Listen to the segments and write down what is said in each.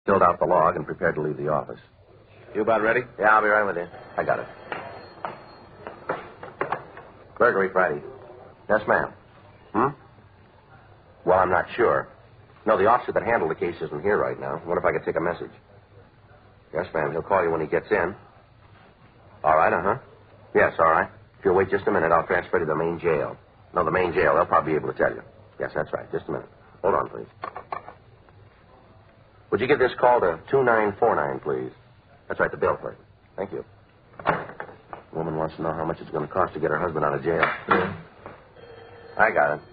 filled out the log, and prepared to leave the office. You about ready? Yeah, I'll be right with you. I got it. Burglary Friday. Yes, ma'am. Well, I'm not sure. No, the officer that handled the case isn't here right now. What if I could take a message? Yes, ma'am. He'll call you when he gets in. All right, Yes, all right. If you'll wait just a minute, I'll transfer you to the main jail. No, the main jail. They'll probably be able to tell you. Yes, that's right. Just a minute. Hold on, please. Would you give this call to 2949, please? That's right, the bill plate. Thank you. The woman wants to know how much it's going to cost to get her husband out of jail. Yeah. I got it.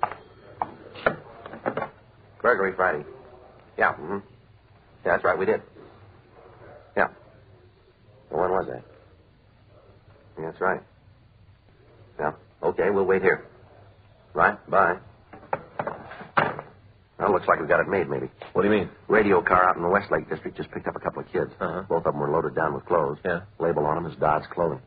Burglary Friday. Yeah, Yeah, that's right, we did. Yeah. Well, when was that? Yeah, that's right. Yeah. Okay, we'll wait here. Right, bye. Well, looks like we got it made, maybe. What do you mean? Radio car out in the Westlake district just picked up a couple of kids. Uh-huh. Both of them were loaded down with clothes. Yeah. Label on them is Dodge Clothing.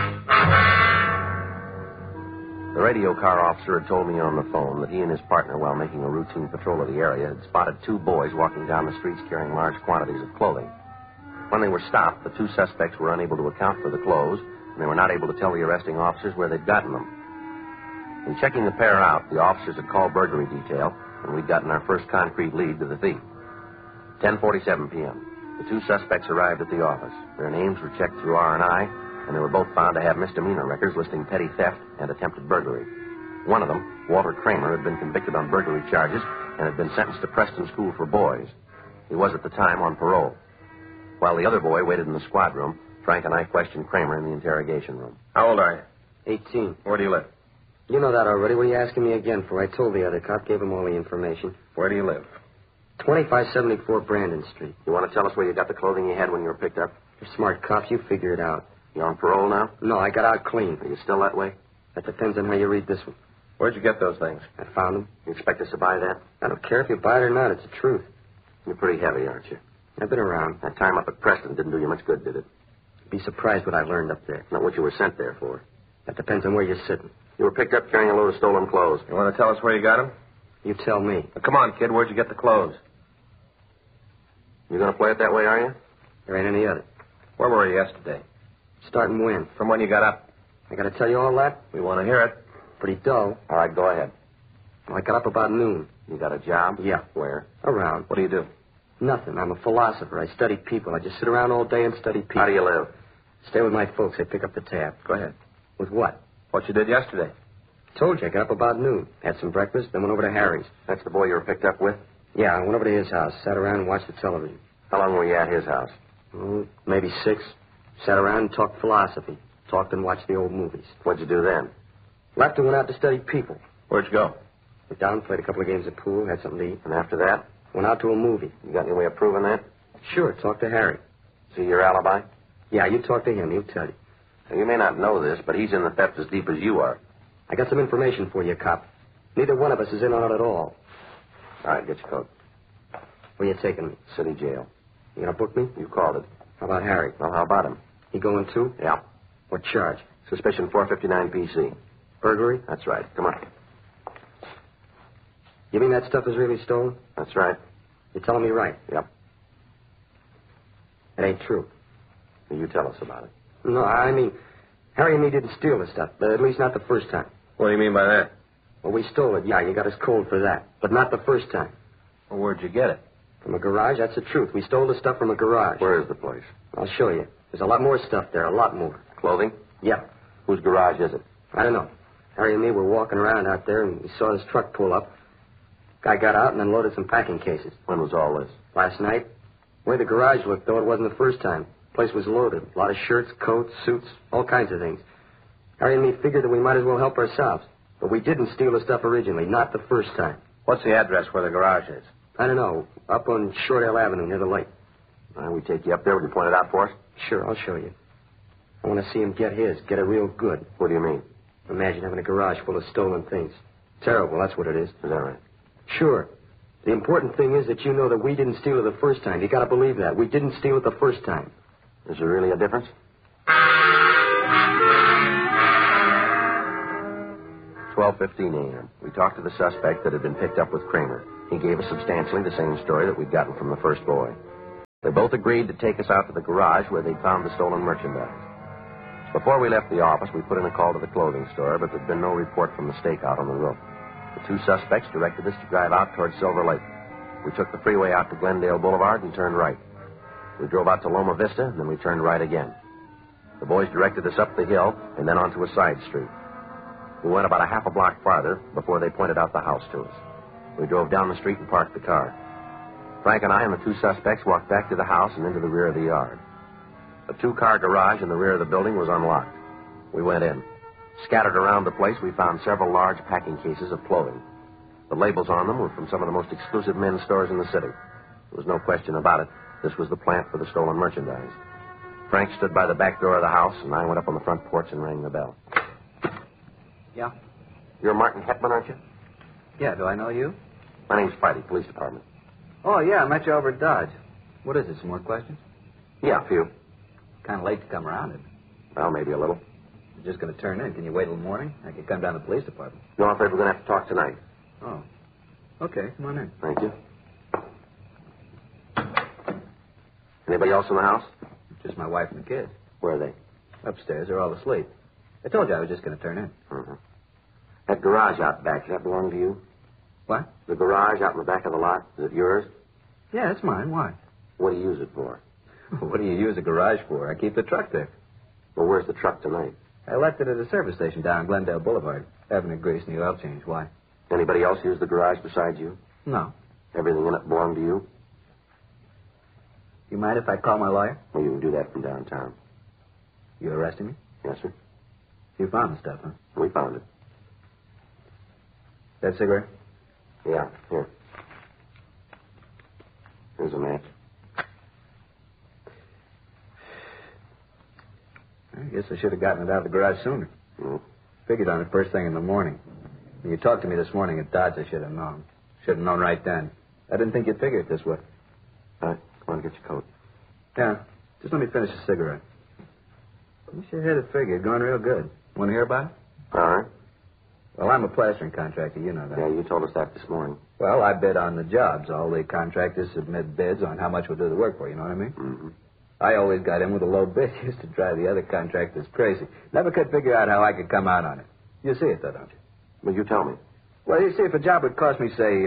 The radio car officer had told me on the phone that he and his partner, while making a routine patrol of the area, had spotted two boys walking down the streets carrying large quantities of clothing. When they were stopped, the two suspects were unable to account for the clothes, and they were not able to tell the arresting officers where they'd gotten them. In checking the pair out, the officers had called burglary detail, and we'd gotten our first concrete lead to the thief. 10:47 p.m. The two suspects arrived at the office. Their names were checked through R&I, and they were both found to have misdemeanor records listing petty theft and attempted burglary. One of them, Walter Kramer, had been convicted on burglary charges and had been sentenced to Preston School for Boys. He was at the time on parole. While the other boy waited in the squad room, Frank and I questioned Kramer in the interrogation room. How old are you? 18. Where do you live? You know that already. What are you asking me again for? I told the other cop, gave him all the information. Where do you live? 2574 Brandon Street. You want to tell us where you got the clothing you had when you were picked up? You're smart cops. You figure it out. You on parole now? No, I got out clean. Are you still that way? That depends on how you read this one. Where'd you get those things? I found them. You expect us to buy that? I don't care if you buy it or not. It's the truth. You're pretty heavy, aren't you? I've been around. That time up at Preston didn't do you much good, did it? Be surprised what I learned up there. Not what you were sent there for. That depends on where you're sitting. You were picked up carrying a load of stolen clothes. You want to tell us where you got them? You tell me. Now, come on, kid. Where'd you get the clothes? You going to play it that way, are you? There ain't any other. Where were you yesterday? Start and win. From when you got up? I got to tell you all that? We want to hear it. Pretty dull. All right, go ahead. Well, I got up about noon. You got a job? Yeah. Where? Around. What do you do? Nothing. I'm a philosopher. I study people. I just sit around all day and study people. How do you live? Stay with my folks. They pick up the tab. Go ahead. With what? What you did yesterday. Told you. I got up about noon. Had some breakfast, then went over to Harry's. That's the boy you were picked up with? Yeah, I went over to his house. Sat around and watched the television. How long were you at his house? Maybe 6. Sat around and talked philosophy. Talked and watched the old movies. What'd you do then? Left and went out to study people. Where'd you go? Went down, played a couple of games of pool, had something to eat. And after that? Went out to a movie. You got any way of proving that? Sure, talked to Harry. See your alibi? Yeah, you talk to him. He'll tell you. Now, you may not know this, but he's in the theft as deep as you are. I got some information for you, cop. Neither one of us is in on it at all. All right, get your coat. Where you taking me? City jail. You gonna book me? You called it. How about Harry? Well, how about him? He going too? Yeah. What charge? Suspicion 459 PC. Burglary? That's right. Come on. You mean that stuff is really stolen? That's right. You're telling me right? Yep. It ain't true. You tell us about it. No, I mean, Harry and me didn't steal the stuff, but at least not the first time. What do you mean by that? Well, we stole it, yeah, you got us cold for that. But not the first time. Well, where'd you get it? From a garage, that's the truth. We stole the stuff from a garage. Where is the place? I'll show you. There's a lot more stuff there, a lot more. Clothing? Yeah. Whose garage is it? I don't know. Harry and me were walking around out there, and we saw this truck pull up. Guy got out and unloaded some packing cases. When was all this? Last night. The way the garage looked, though, it wasn't the first time. The place was loaded. A lot of shirts, coats, suits, all kinds of things. Harry and me figured that we might as well help ourselves. But we didn't steal the stuff originally, not the first time. What's the address where the garage is? I don't know. Up on Shortdale Avenue near the lake. We take you up there. Would you point it out for us? Sure, I'll show you. I want to see him get his. Get it real good. What do you mean? Imagine having a garage full of stolen things. Terrible, that's what it is. Is that right? Sure. The important thing is that you know that we didn't steal it the first time. You got to believe that. We didn't steal it the first time. Is there really a difference? 12:15 a.m. We talked to the suspect that had been picked up with Kramer. He gave us substantially the same story that we'd gotten from the first boy. They both agreed to take us out to the garage where they'd found the stolen merchandise. Before we left the office, we put in a call to the clothing store, but there'd been no report from the stakeout on the roof. The two suspects directed us to drive out towards Silver Lake. We took the freeway out to Glendale Boulevard and turned right. We drove out to Loma Vista, and then we turned right again. The boys directed us up the hill and then onto a side street. We went about a half a block farther before they pointed out the house to us. We drove down the street and parked the car. Frank and I and the two suspects walked back to the house and into the rear of the yard. A two-car garage in the rear of the building was unlocked. We went in. Scattered around the place, we found several large packing cases of clothing. The labels on them were from some of the most exclusive men's stores in the city. There was no question about it. This was the plant for the stolen merchandise. Frank stood by the back door of the house, and I went up on the front porch and rang the bell. Yeah? You're Martin Hetman, aren't you? Yeah, do I know you? My name's Spidey, police department. Oh, yeah, I met you over at Dodge. What is it, some more questions? Yeah, a few. Kind of late to come around, isn't it? Well, maybe a little. You're just going to turn in. Can you wait till the morning? I could come down to the police department. No, I'm afraid we're going to have to talk tonight. Oh. Okay, come on in. Thank you. Anybody else in the house? Just my wife and the kids. Where are they? Upstairs. They're all asleep. I told you I was just going to turn in. Mm-hmm. That garage out back, does that belong to you? What? The garage out in the back of the lot, is it yours? Yeah, it's mine. Why? What do you use it for? What do you use a garage for? I keep the truck there. Well, where's the truck tonight? I left it at a service station down Glendale Boulevard. Having a grease and the oil change. Why? Anybody else use the garage besides you? No. Everything in it belong to you? You mind if I call my lawyer? Well, you can do that from downtown. You arresting me? Yes, sir. You found the stuff, huh? We found it. That cigarette? Yeah, here. Here's a match. I guess I should have gotten it out of the garage sooner. Mm. Figured on it first thing in the morning. When you talked to me this morning at Dodge, I should have known. Should have known right then. I didn't think you'd figure it this way. All right, come on, get your coat. Yeah, just let me finish the cigarette. You sure had it figured. Going real good. Want to hear about it? All right. Well, I'm a plastering contractor. You know that. Yeah, you told us that this morning. Well, I bid on the jobs. All the contractors submit bids on how much we'll do the work for. You know what I mean? Mm-hmm. I always got in with a low bid. Used to drive the other contractors crazy. Never could figure out how I could come out on it. You see it, though, don't you? Well, you tell me. Well, you see, if a job would cost me, say,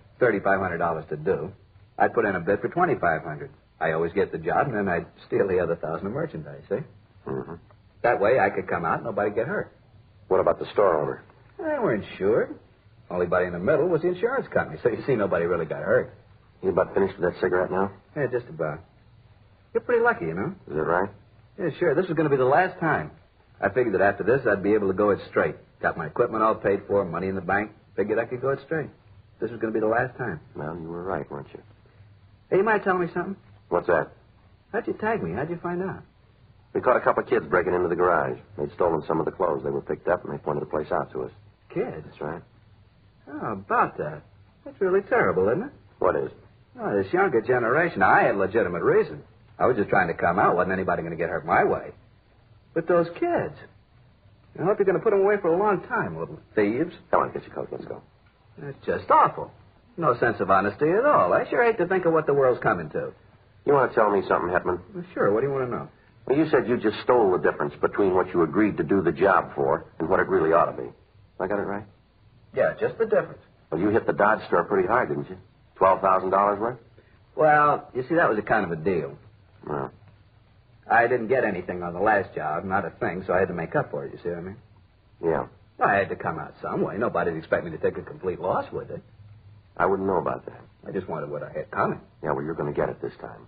$3,500 to do, I'd put in a bid for $2,500. I always get the job, and then I'd steal the other $1,000 of merchandise, see? Mm-hmm. That way, I could come out and nobody get hurt. What about the store owner? They weren't insured. Only body in the middle was the insurance company, so you see, nobody really got hurt. You about finished with that cigarette now? Yeah, just about. You're pretty lucky, you know? Is it right? Yeah, sure. This was going to be the last time. I figured that after this, I'd be able to go it straight. Got my equipment all paid for, money in the bank. Figured I could go it straight. This was going to be the last time. Well, you were right, weren't you? Hey, you mind telling me something? What's that? How'd you tag me? How'd you find out? We caught a couple of kids breaking into the garage. They'd stolen some of the clothes. They were picked up, and they pointed the place out to us. Kids? That's right. Oh, about that. That's really terrible, isn't it? What is? Oh, this younger generation. Now, I had legitimate reason. I was just trying to come out. Wasn't anybody going to get hurt my way. But those kids. I hope you're going to put them away for a long time, little thieves. Come on, get your coat. Let's go. That's just awful. No sense of honesty at all. I sure hate to think of what the world's coming to. You want to tell me something, Hetman? Well, sure. What do you want to know? Well, you said you just stole the difference between what you agreed to do the job for and what it really ought to be. I got it right? Yeah, just the difference. Well, you hit the Dodge store pretty hard, didn't you? $12,000 worth? Well, you see, that was a kind of a deal. Well, I didn't get anything on the last job, not a thing, so I had to make up for it, you see what I mean? yeah. I had to come out some way. Nobody'd expect me to take a complete loss with it. I wouldn't know about that. I just wanted what I had coming. Yeah, well, you're going to get it this time.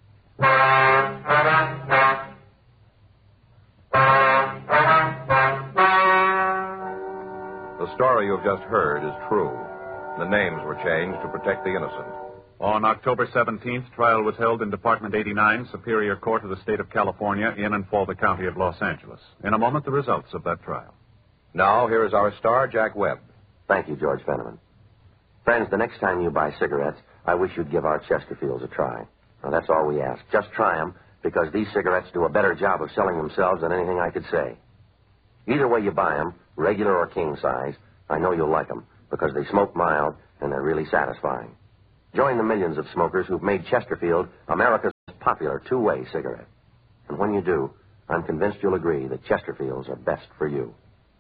The story you've just heard is true. The names were changed to protect the innocent. On October 17th, trial was held in Department 89, Superior Court of the State of California, in and for the County of Los Angeles. In a moment, the results of that trial. Now, here is our star, Jack Webb. Thank you, George Fenneman. Friends, the next time you buy cigarettes, I wish you'd give our Chesterfields a try. Now, that's all we ask. Just try them, because these cigarettes do a better job of selling themselves than anything I could say. Either way you buy them, regular or king size, I know you'll like them, because they smoke mild and they're really satisfying. Join the millions of smokers who've made Chesterfield America's popular two-way cigarette. And when you do, I'm convinced you'll agree that Chesterfields are best for you.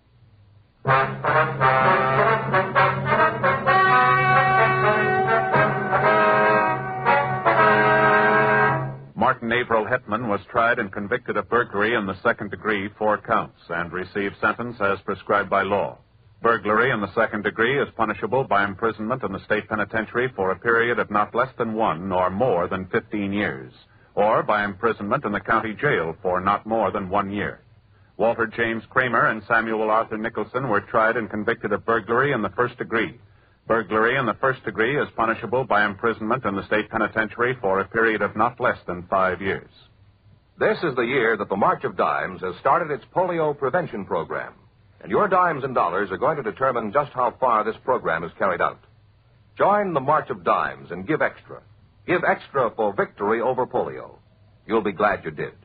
Martin Averill Hetman was tried and convicted of burglary in the second degree, 4 counts, and received sentence as prescribed by law. Burglary in the second degree is punishable by imprisonment in the state penitentiary for a period of not less than 1 nor more than 15 years, or by imprisonment in the county jail for not more than 1 year. Walter James Kramer and Samuel Arthur Nicholson were tried and convicted of burglary in the first degree. Burglary in the first degree is punishable by imprisonment in the state penitentiary for a period of not less than 5 years. This is the year that the March of Dimes has started its polio prevention program. And your dimes and dollars are going to determine just how far this program is carried out. Join the March of Dimes and give extra. Give extra for victory over polio. You'll be glad you did.